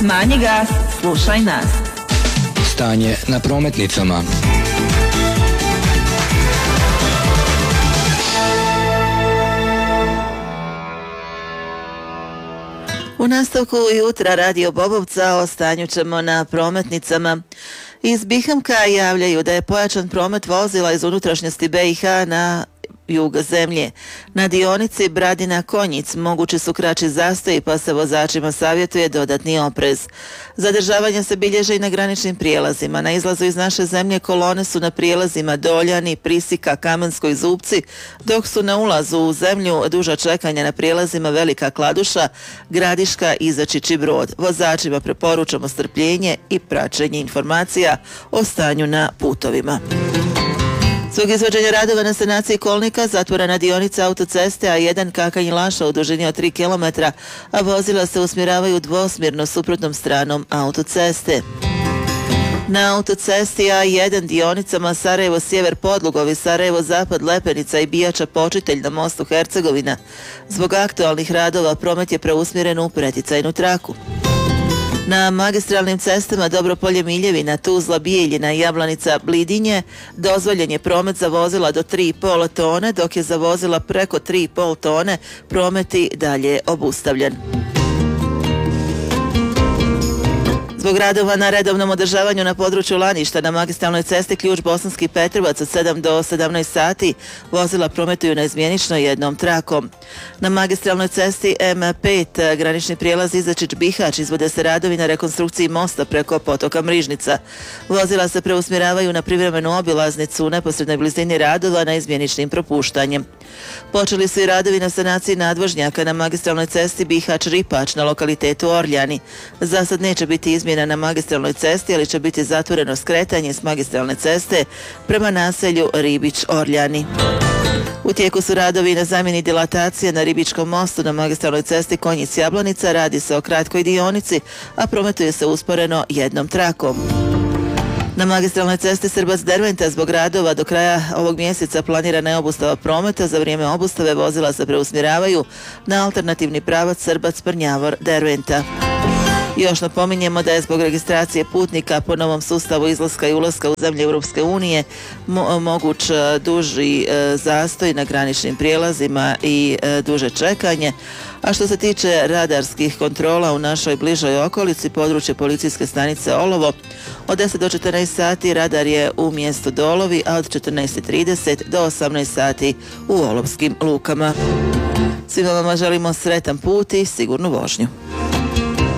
Smanji gas, slušaj nas. Stanje na prometnicama. U nastavku jutra Radio Bobovca o stanju ćemo na prometnicama. Iz Bihamka javljaju da je pojačan promet vozila iz unutrašnjosti BiH na jug zemlje. Na dionici Bradina-Konjic mogući su kraći zastoji, pa se vozačima savjetuje dodatni oprez. Zadržavanja se bilježe i na graničnim prijelazima. Na izlazu iz naše zemlje kolone su na prijelazima Doljani, Prisika, Kamensko i Zupci, dok su na ulazu u zemlju duža čekanja na prijelazima Velika Kladuša, Gradiška i Začići Brod. Vozačima preporučamo strpljenje i praćenje informacija o stanju na putovima. Zbog izvođenja radova na sanaciji kolnika zatvorena dionica autoceste A1 Kakanj-Laša u dužini od 3 km, a vozila se usmjeravaju dvosmjerno suprotnom stranom autoceste. Na autocesti A1 dionicama Sarajevo-Sjever Podlugovi, Sarajevo-Zapad Lepenica i Bijača Počitelj na mostu Hercegovina. Zbog aktualnih radova promet je preusmjeren u preticajnu traku. Na magistralnim cestama Dobropolje-Miljevina, Tuzla-Bijeljina i Jablanica-Blidinje dozvoljen je promet za vozila do 3,5 tone, dok je za vozila preko 3,5 tone promet i dalje obustavljen. Zbog radova na redovnom održavanju na području Laništa na magistralnoj cesti Ključ Bosanski Petrovac od 7 do 17 sati vozila prometuju neizmjenično jednom trakom. Na magistralnoj cesti M5 granični prijelaz Izačić-Bihać izvode se radovi na rekonstrukciji mosta preko potoka Mrižnica. Vozila se preusmjeravaju na privremenu obilaznicu u neposrednoj blizini radova neizmjeničnim propuštanjem. Počeli su i radovi na sanaciji nadvožnjaka na magistralnoj cesti Bihać-Ripač na lokalitetu Orljani. Za sad neće biti izmjena na magistralnoj cesti, ali će biti zatvoreno skretanje s magistralne ceste prema naselju Ribić-Orljani. U tijeku su radovi na zamjeni dilatacije na Ribičkom mostu na magistralnoj cesti Konjic-Jablanica. Radi se o kratkoj dionici, a prometuje se usporeno jednom trakom. Na magistralnoj cesti Srbac-Derventa zbog radova do kraja ovog mjeseca planirana je obustava prometa. Za vrijeme obustave vozila se preusmjeravaju na alternativni pravac Srbac-Prnjavor-Derventa. Još napominjemo da je zbog registracije putnika po novom sustavu izlaska i ulaska u zemlje Europske unije moguć duži zastoj na graničnim prijelazima i duže čekanje. A što se tiče radarskih kontrola u našoj bližoj okolici, područje policijske stanice Olovo, od 10 do 14 sati radar je u mjestu Dolovi, a od 14:30 do 18 sati u olovskim lukama. Svima vama želimo sretan put i sigurnu vožnju.